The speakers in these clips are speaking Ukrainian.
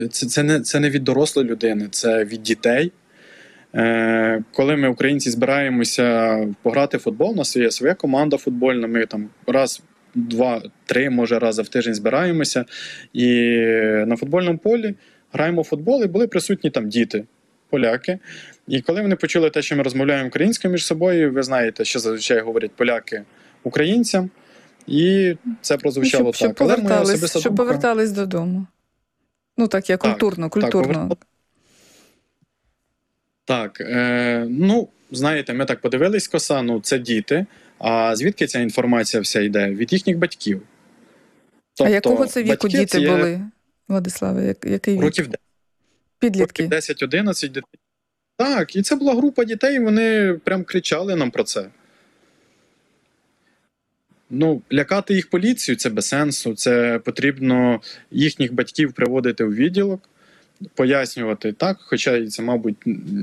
Це не від дорослої людини, це від дітей. Коли ми, українці, збираємося пограти в футбол, у нас є своя команда футбольна, ми там раз, два, три, може, рази в тиждень збираємося. І на футбольному полі граємо в футбол, і були присутні там діти, поляки. І коли вони почули те, що ми розмовляємо українською між собою, ви знаєте, що зазвичай говорять поляки українцям, і це прозвучало щоб так. Щоб повертались додому. Ну так, я культурно. Так, знаєте, ми так подивились коса, це діти, а звідки ця інформація вся йде? Від їхніх батьків. Тобто, а якого це віку діти були, Владиславе? Який вік? Років 10. Підлітки? 10-11 дітей. Так, і це була група дітей, вони прям кричали нам про це. Лякати їх поліцію – це без сенсу, це потрібно їхніх батьків приводити у відділок, пояснювати так, хоча це, мабуть,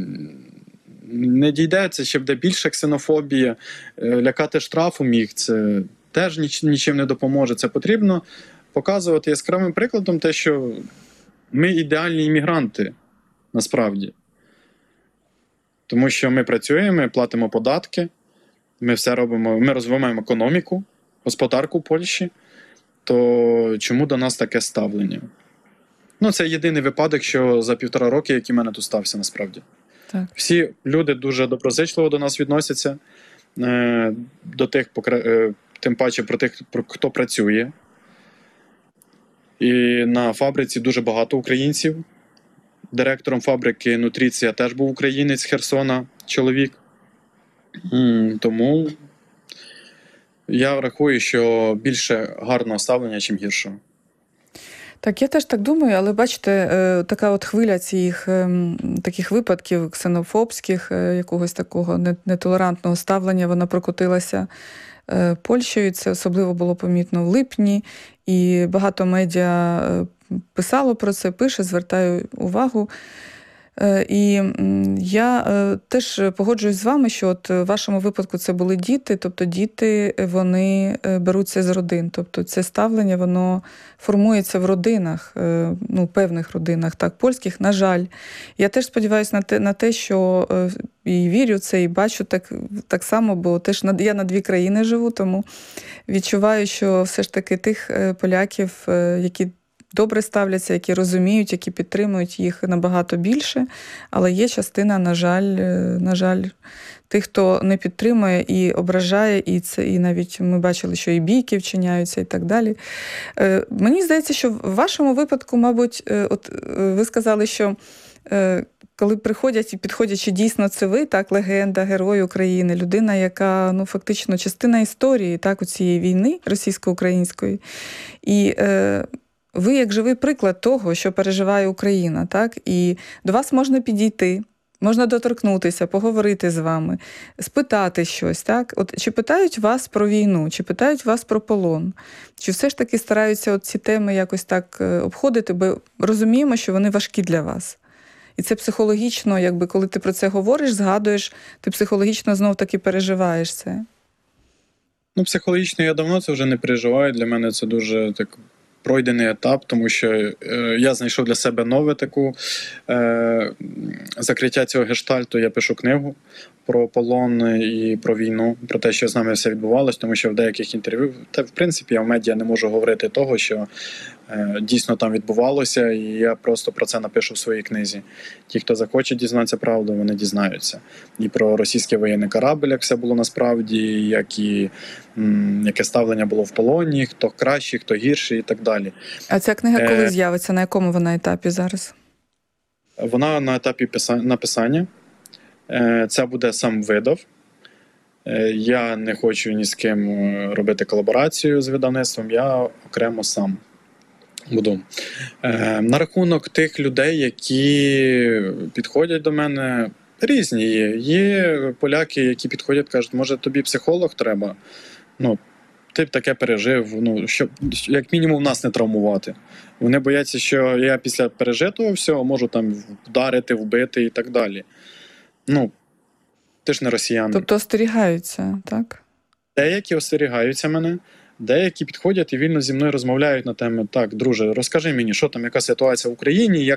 не дійде, це ще буде більша ксенофобія, лякати штрафом їх, це теж нічим не допоможе. Це потрібно показувати яскравим прикладом те, що ми ідеальні іммігранти, насправді. Тому що ми працюємо, ми платимо податки, ми все робимо, ми розвиваємо економіку, господарку Польщі, то чому до нас таке ставлення? Це єдиний випадок, що за 1,5 роки, який в мене тут стався, насправді. Так. Всі люди дуже доброзичливо до нас відносяться, до тих, тим паче про тих, хто працює. І на фабриці дуже багато українців. Директором фабрики «Нутріція» теж був українець з Херсона, чоловік. Тому я рахую, що більше гарного ставлення, ніж гіршого. Так, я теж так думаю, але бачите, така от хвиля таких випадків ксенофобських, якогось такого нетолерантного ставлення, вона прокотилася Польщею. Це особливо було помітно в липні, і багато медіа писало про це, пише, звертаю увагу. І я теж погоджуюсь з вами, що от в вашому випадку це були діти, тобто діти, вони беруться з родин, тобто це ставлення, воно формується в родинах, певних родинах, так, польських, на жаль. Я теж сподіваюся на те, що і вірю в це, і бачу так само, бо теж я на 2 країни живу, тому відчуваю, що все ж таки тих поляків, які добре ставляться, які розуміють, які підтримують, їх набагато більше, але є частина, на жаль, тих, хто не підтримує і ображає, і навіть ми бачили, що і бійки вчиняються і так далі. Мені здається, що в вашому випадку, мабуть, от ви сказали, що коли приходять і підходять, що дійсно це ви, так, легенда, герой України, людина, яка, фактично, частина історії, так, у цієї війни російсько-української. І ви як живий приклад того, що переживає Україна, так? І до вас можна підійти, можна доторкнутися, поговорити з вами, спитати щось, так? От чи питають вас про війну, чи питають вас про полон? Чи все ж таки стараються ці теми якось так обходити, бо розуміємо, що вони важкі для вас? І це психологічно, коли ти про це говориш, згадуєш, ти психологічно знов-таки переживаєш це. Психологічно я давно це вже не переживаю, для мене це дуже так пройдений етап, тому що я знайшов для себе нове закриття цього гештальту. Я пишу книгу про полон і про війну, про те, що з нами все відбувалося, тому що в деяких інтерв'ю, в принципі, я в медіа не можу говорити того, що дійсно там відбувалося, і я просто про це напишу в своїй книзі. Ті, хто захоче дізнатися правду, вони дізнаються. І про російський воєнний корабль, як все було насправді, яке ставлення було в полоні, хто кращий, хто гірший і так далі. А ця книга коли з'явиться? На якому вона етапі зараз? Вона на етапі написання. Це буде сам видав. Я не хочу ні з ким робити колаборацію з видавництвом, я окремо сам буду. На рахунок тих людей, які підходять до мене, різні є. Є поляки, які підходять, кажуть, може тобі психолог треба? Ти б таке пережив, щоб як мінімум нас не травмувати. Вони бояться, що я після пережитого всього можу там вдарити, вбити і так далі. Ти ж не росіянин. Тобто остерігаються, так? Деякі остерігаються мене, Деякі підходять і вільно зі мною розмовляють на теми: так, друже, розкажи мені, що там, яка ситуація в Україні, як